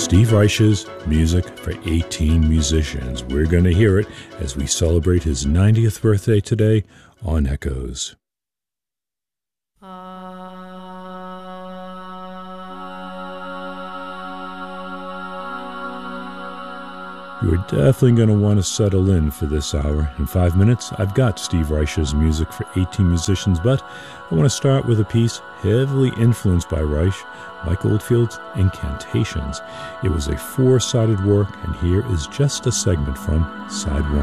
Steve Reich's Music for 18 Musicians. We're going to hear it as we celebrate his 90th birthday today on Echoes. You're definitely going to want to settle in for this hour. In 5 minutes, I've got Steve Reich's Music for 18 Musicians, but I want to start with a piece heavily influenced by Reich, Mike Oldfield's Incantations. It was a four-sided work, and here is just a segment from Side 1.